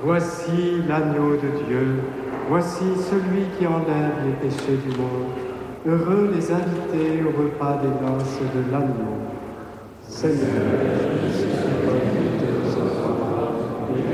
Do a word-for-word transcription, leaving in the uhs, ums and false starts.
Voici l'agneau de Dieu, voici celui qui enlève les péchés du monde. Heureux les invités au repas des noces de l'agneau. Seigneur,